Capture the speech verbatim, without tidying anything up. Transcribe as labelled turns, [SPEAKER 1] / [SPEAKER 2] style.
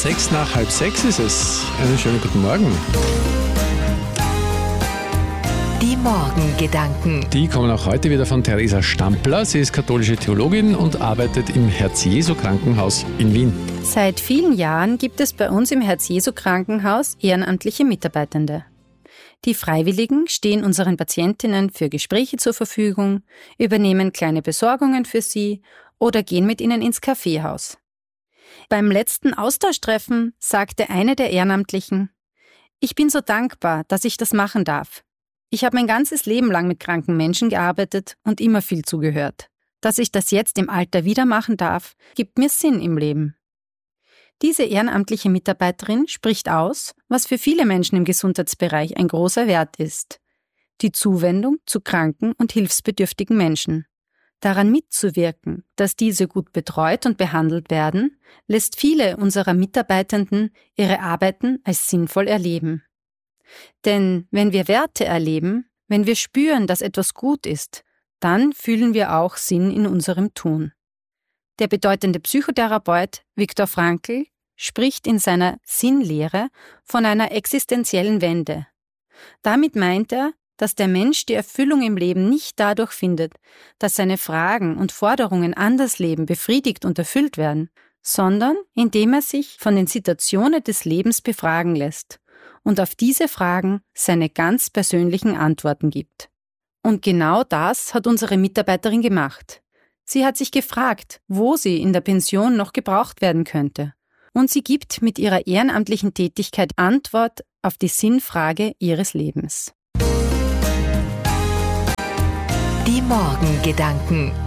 [SPEAKER 1] Sechs nach halb sechs ist es. Einen schönen guten Morgen.
[SPEAKER 2] Die Morgengedanken.
[SPEAKER 1] Die kommen auch heute wieder von Theresa Stampler. Sie ist katholische Theologin und arbeitet im Herz-Jesu-Krankenhaus in Wien.
[SPEAKER 3] Seit vielen Jahren gibt es bei uns im Herz-Jesu-Krankenhaus ehrenamtliche Mitarbeitende. Die Freiwilligen stehen unseren Patientinnen für Gespräche zur Verfügung, übernehmen kleine Besorgungen für sie oder gehen mit ihnen ins Kaffeehaus. Beim letzten Austauschtreffen sagte eine der Ehrenamtlichen: Ich bin so dankbar, dass ich das machen darf. Ich habe mein ganzes Leben lang mit kranken Menschen gearbeitet und immer viel zugehört. Dass ich das jetzt im Alter wieder machen darf, gibt mir Sinn im Leben. Diese ehrenamtliche Mitarbeiterin spricht aus, was für viele Menschen im Gesundheitsbereich ein großer Wert ist: die Zuwendung zu kranken und hilfsbedürftigen Menschen. Daran mitzuwirken, dass diese gut betreut und behandelt werden, lässt viele unserer Mitarbeitenden ihre Arbeiten als sinnvoll erleben. Denn wenn wir Werte erleben, wenn wir spüren, dass etwas gut ist, dann fühlen wir auch Sinn in unserem Tun. Der bedeutende Psychotherapeut Viktor Frankl spricht in seiner Sinnlehre von einer existenziellen Wende. Damit meint er, dass der Mensch die Erfüllung im Leben nicht dadurch findet, dass seine Fragen und Forderungen an das Leben befriedigt und erfüllt werden, sondern indem er sich von den Situationen des Lebens befragen lässt und auf diese Fragen seine ganz persönlichen Antworten gibt. Und genau das hat unsere Mitarbeiterin gemacht. Sie hat sich gefragt, wo sie in der Pension noch gebraucht werden könnte. Und sie gibt mit ihrer ehrenamtlichen Tätigkeit Antwort auf die Sinnfrage ihres Lebens.
[SPEAKER 2] Die Morgengedanken.